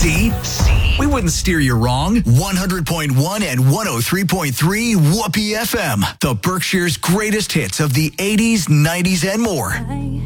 See? We wouldn't steer you wrong. 100.1 and 103.3 Whoopee FM. The Berkshire's greatest hits of the 80s, 90s, and more.